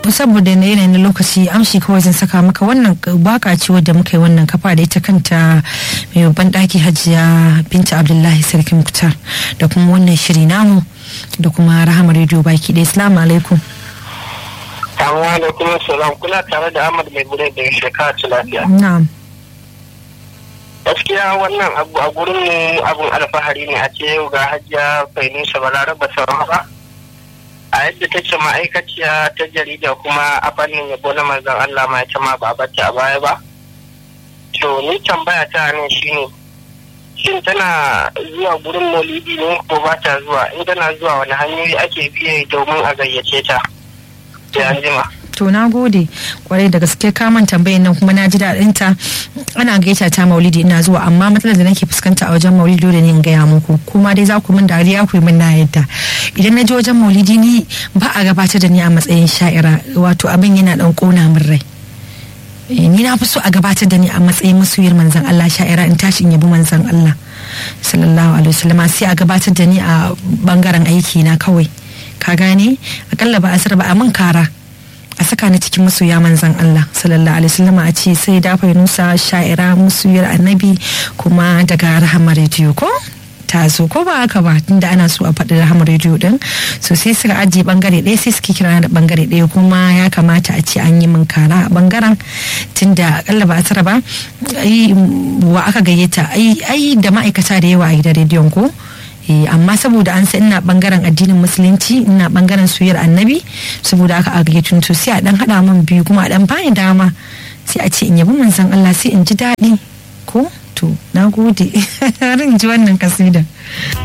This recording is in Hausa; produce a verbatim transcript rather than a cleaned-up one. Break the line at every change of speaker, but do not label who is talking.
saboda na yanayin lokaci amshi kawai zan saka maka wannan baka ce wadda muka yi wannan kafa da ita kanta mai babban daki Hajiya Binta Abdullahi Sarki Muktar da kuma wannan shiri namu da kuma Rahama Radio baki da. Assalamu alaikum.
Assalamu alaikum. Salam, kuna tare da Ahmad mai bude da shekara ta lafiya.
Na'am.
Gaskiya wannan abu a gurin mu abun alfahari ne a ce yau ga Hajiya Fainusa Balaraba Sarrafa a yadda take ma'aikaciya ta jarida kuma a fannin yabo na manzon Allah ma ita ma ba bata a baya ba. To ni tambaya ta nan shine shin tana zuwa gurin maulidi ne ko ba ta zuwa? In tana zuwa wani hanyoyi ake biye domin a gayyace ta? Sai an jima.
To na gode kwarai da gaske kaman tambayin nan kuma na ji daɗin ta. Ana gaita ta maulidi ina zuwa amma matsalar da nake fuskanta a wajen maulidi dole ne in gaya muku kuma dai za ku min dariya ku yi min na yadda idan na je wajen maulidi ni ba a gabatar da ni a matsayin sha'ira wato abin yana dan kona min rai. Ni na fi so a gabatar da ni a matsayin masoyiyar manzon Allah sha'ira in tashi in yabi manzon Allah sallallahu alaihi wasallam sai a gabatar da ni a bangaren aiki na kawai ka gane akalla ba asar ba a min kara a saka ni cikin masoya manzon Allah sallallahu alaihi wasallam a ce sai da Fainusa sha'ira masoyiyar annabi kuma daga Rahama Radio ko ta zo ko ba haka ba tunda ana so a faɗi Rahama Radio din so sai suka ajiye bangare ɗaya sai suke kira da bangare ɗaya kuma ya kamata a ce an yi min kara a bangaren tunda akalla ba a tara ba ai wa aka gayyata ai ai da ma'aikata da yawa a gidan rediyon ko amma saboda an san ina bangaren addinin musulunci ina bangaren soyayyar annabi saboda aka agaitun to sai a dan hada min biyu kuma a dan bani dama sai a ce in yabi manzon Allah sai in ji daɗi ko to nagode rin ji wannan kasida.